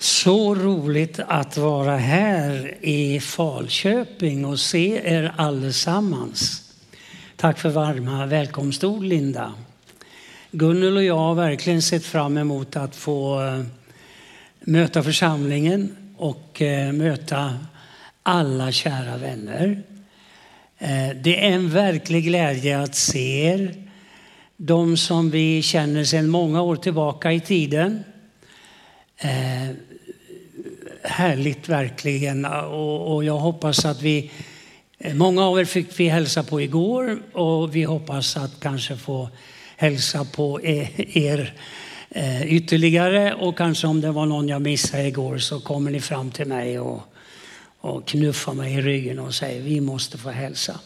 Så roligt att vara här i Falköping och se er allesammans. Tack för varma välkomstord, Linda. Gunnel och jag har verkligen sett fram emot att få möta församlingen och möta alla kära vänner. Det är en verklig glädje att se er. De som vi känner sedan många år tillbaka i tiden. Härligt verkligen, och jag hoppas att många av er fick vi hälsa på igår, och vi hoppas att kanske få hälsa på er ytterligare, och kanske om det var någon jag missade igår så kommer ni fram till mig och knuffar mig i ryggen och säger vi måste få hälsa.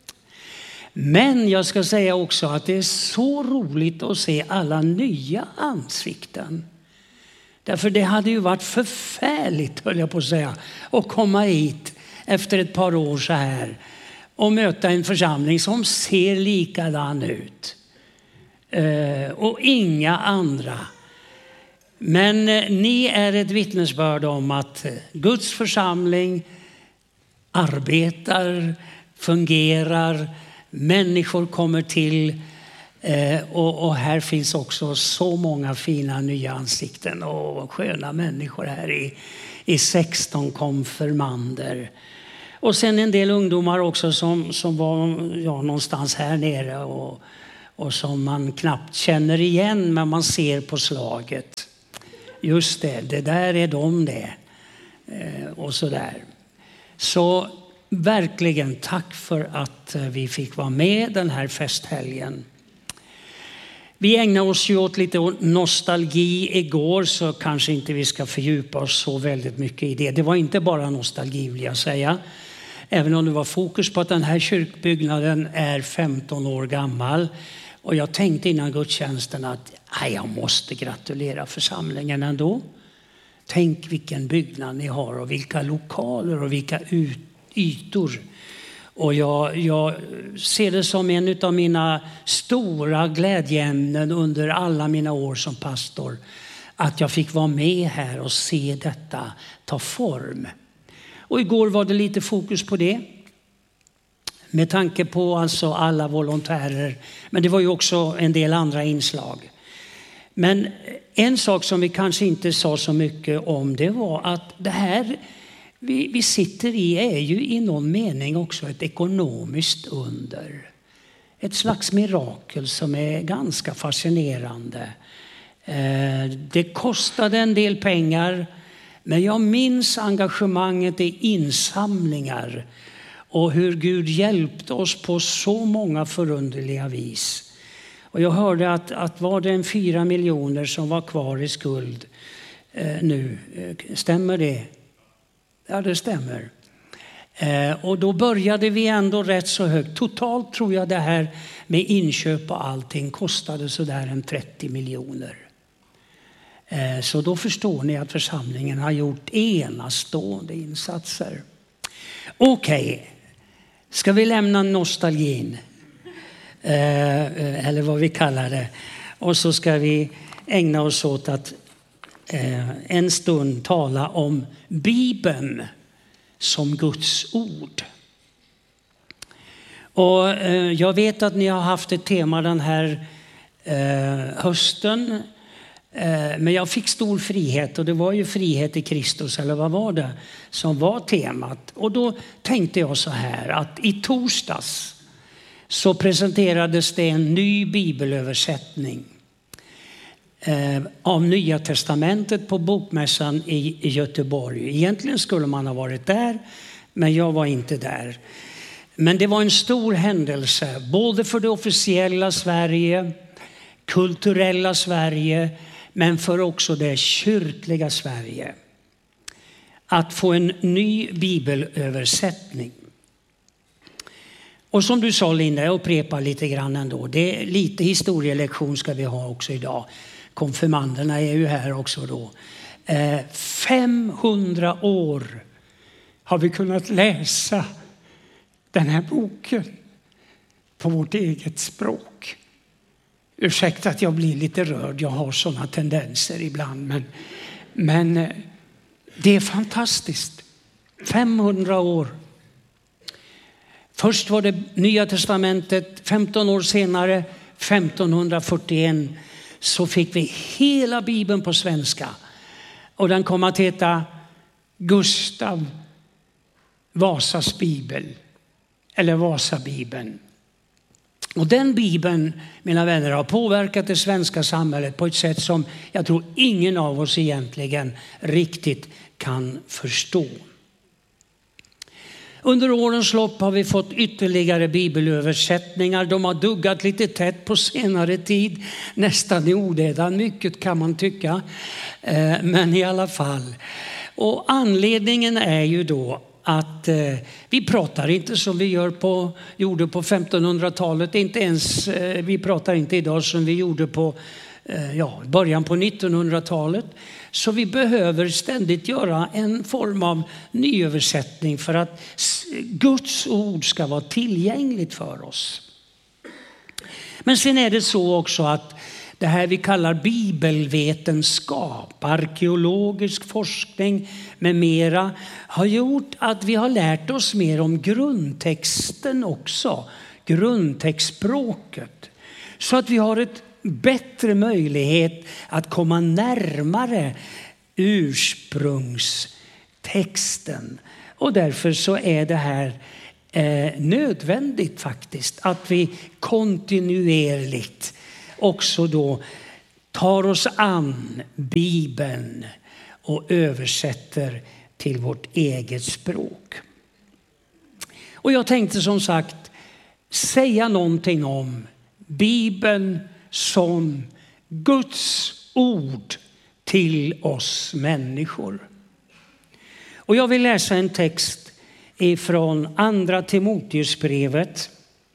Men jag ska säga också att det är så roligt att se alla nya ansikten. Därför det hade ju varit förfärligt, höll jag på att säga, att komma hit efter ett par år så här och möta en församling som ser likadan ut. Och inga andra. Men ni är ett vittnesbörd om att Guds församling arbetar, fungerar, människor kommer till. Och här finns också så många fina nya ansikten och sköna människor här i 16 konfirmander. Och sen en del ungdomar också som var någonstans här nere och som man knappt känner igen, men man ser på slaget. Just det där är de det. Och så där. Så verkligen tack för att vi fick vara med den här festhelgen. Vi ägnar oss ju åt lite nostalgi igår, så kanske inte vi ska fördjupa oss så väldigt mycket i det. Det var inte bara nostalgi, vill jag säga. Även om det var fokus på att den här kyrkbyggnaden är 15 år gammal. Och jag tänkte innan gudstjänsten att jag måste gratulera församlingen ändå. Tänk vilken byggnad ni har och vilka lokaler och vilka ytor. Och jag ser det som en av mina stora glädjeämnen under alla mina år som pastor. Att jag fick vara med här och se detta ta form. Och igår var det lite fokus på det. Med tanke på alltså alla volontärer. Men det var ju också en del andra inslag. Men en sak som vi kanske inte sa så mycket om, det var att det här vi sitter i är ju i någon mening också ett ekonomiskt under. Ett slags mirakel som är ganska fascinerande. Det kostade en del pengar, men jag minns engagemanget i insamlingar och hur Gud hjälpte oss på så många förunderliga vis. Och jag hörde att var det 4 miljoner som var kvar i skuld nu. Stämmer det? Ja, det stämmer. Och då började vi ändå rätt så högt. Totalt tror jag det här med inköp och allting kostade sådär en 30 miljoner. Så då förstår ni att församlingen har gjort enastående insatser. Okej, ska vi lämna nostalgin? Eller vad vi kallar det. Och så ska vi ägna oss åt att en stund tala om Bibeln som Guds ord. Och jag vet att ni har haft ett tema den här hösten. Men jag fick stor frihet, och det var ju frihet i Kristus, eller vad var det som var temat. Och då tänkte jag så här att i torsdags så presenterades det en ny bibelöversättning av Nya testamentet på bokmässan i Göteborg. Egentligen skulle man ha varit där, men jag var inte där. Men det var en stor händelse, både för det officiella Sverige, kulturella Sverige, men för också det kyrkliga Sverige. Att få en ny bibelöversättning. Och som du sa, Linda, jag upprepar lite grann ändå. Det är lite historielektion ska vi ha också idag. Konfirmanderna är ju här också då. 500 år har vi kunnat läsa den här boken på vårt eget språk. Ursäkta att jag blir lite rörd, jag har sådana tendenser ibland. Men Det är fantastiskt. 500 år. Först var det Nya testamentet, 15 år senare, 1541, så fick vi hela Bibeln på svenska. Och den kom att heta Gustav Vasas bibel, eller Vasabibeln. Och den bibeln, mina vänner, har påverkat det svenska samhället på ett sätt som jag tror ingen av oss egentligen riktigt kan förstå. Under årens lopp har vi fått ytterligare bibelöversättningar. De har duggat lite tätt på senare tid. Nästan i onödan mycket kan man tycka. Men i alla fall. Och anledningen är ju då att vi pratar inte som vi gjorde på 1500-talet. Inte ens, vi pratar inte idag som vi gjorde på början på 1900-talet. Så vi behöver ständigt göra en form av nyöversättning för att Guds ord ska vara tillgängligt för oss. Men sen är det så också att det här vi kallar bibelvetenskap, arkeologisk forskning med mera har gjort att vi har lärt oss mer om grundtexten också, grundtextspråket. Så att vi har ett bättre möjlighet att komma närmare ursprungstexten. Och därför så är det här nödvändigt faktiskt att vi kontinuerligt också då tar oss an Bibeln och översätter till vårt eget språk. Och jag tänkte som sagt säga någonting om Bibeln som Guds ord till oss människor. Och jag vill läsa en text ifrån andra Timoteusbrevet.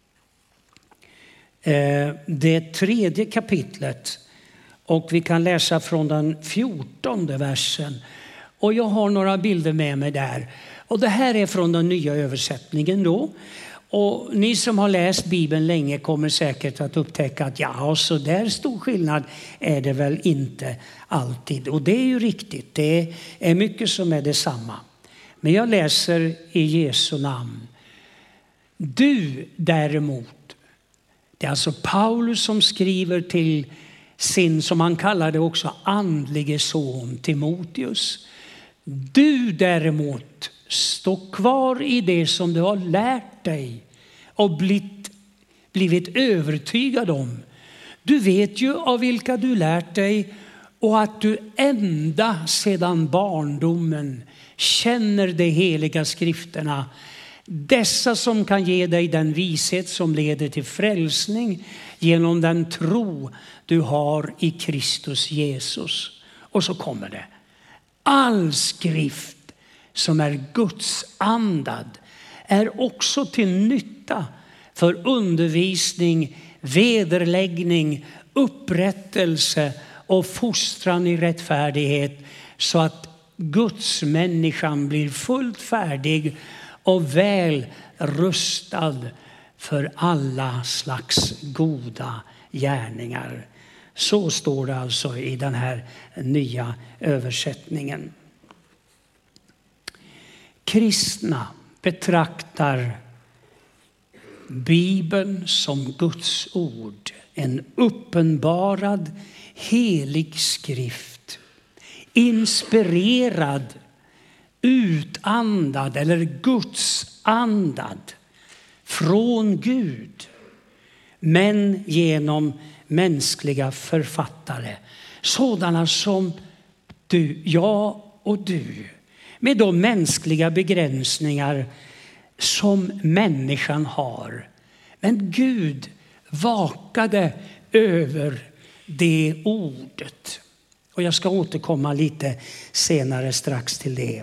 Det 3:e kapitlet. Och vi kan läsa från den 14:e versen. Och jag har några bilder med mig där. Och det här är från den nya översättningen då. Och ni som har läst Bibeln länge kommer säkert att upptäcka att så där stor skillnad är det väl inte alltid. Och det är ju riktigt, det är mycket som är detsamma. Men jag läser i Jesu namn. Du däremot, det är alltså Paulus som skriver till sin, som han kallar det också, andlige son Timoteus. Du däremot, stå kvar i det som du har lärt dig och blivit övertygad om. Du vet ju av vilka du lärt dig och att du ända sedan barndomen känner de heliga skrifterna. Dessa som kan ge dig den vishet som leder till frälsning genom den tro du har i Kristus Jesus. Och så kommer det. All skrift som är Guds andad är också till nytta för undervisning, vederläggning, upprättelse och fostran i rättfärdighet, så att Guds människan blir fullt färdig och väl rustad för alla slags goda gärningar. Så står det alltså i den här nya översättningen. Kristna betraktar Bibeln som Guds ord, en uppenbarad helig skrift, inspirerad, utandad eller Guds andad från Gud, men genom mänskliga författare, sådana som du, jag och du, med de mänskliga begränsningar som människan har. Men Gud vakade över det ordet. Och jag ska återkomma lite senare strax till det.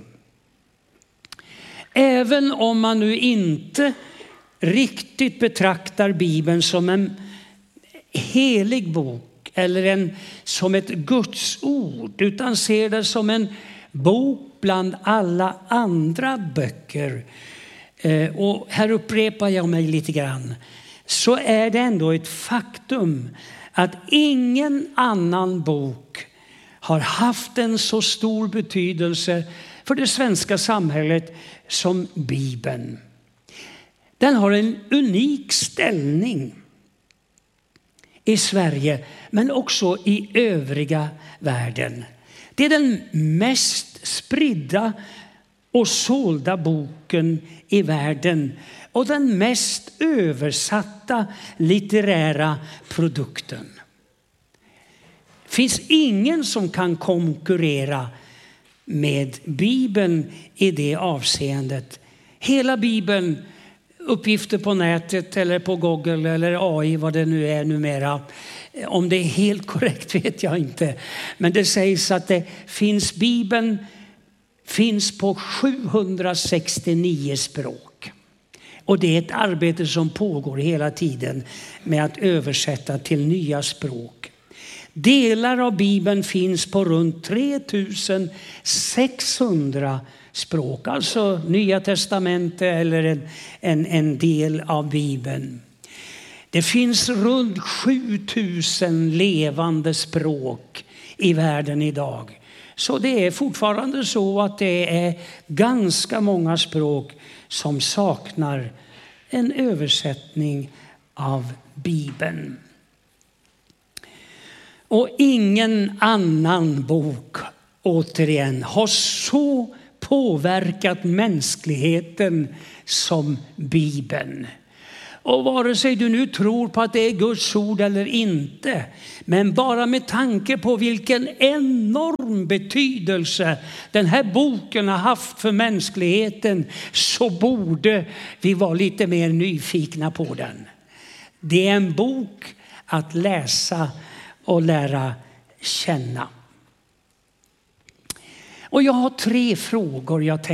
Även om man nu inte riktigt betraktar Bibeln som en helig bok eller som ett Guds ord, utan ser det som en bok bland alla andra böcker. Och här upprepar jag mig lite grann. Så är det ändå ett faktum att ingen annan bok har haft en så stor betydelse för det svenska samhället som Bibeln. Den har en unik ställning i Sverige men också i övriga världen. Det är den mest spridda och sålda boken i världen och den mest översatta litterära produkten. Det finns ingen som kan konkurrera med Bibeln i det avseendet. Hela Bibeln, uppgifter på nätet eller på Google eller AI, vad det nu är numera. Om det är helt korrekt vet jag inte. Men det sägs att Bibeln finns på 769 språk. Och det är ett arbete som pågår hela tiden med att översätta till nya språk. Delar av Bibeln finns på runt 3600 språk. Alltså Nya testamentet eller en del av Bibeln. Det finns runt 7000 levande språk i världen idag. Så det är fortfarande så att det är ganska många språk som saknar en översättning av Bibeln. Och ingen annan bok, återigen, har så påverkat mänskligheten som Bibeln. Och vare sig du nu tror på att det är Guds ord eller inte, men bara med tanke på vilken enorm betydelse den här boken har haft för mänskligheten, så borde vi vara lite mer nyfikna på den. Det är en bok att läsa och lära känna. Och jag har 3 frågor jag tänkte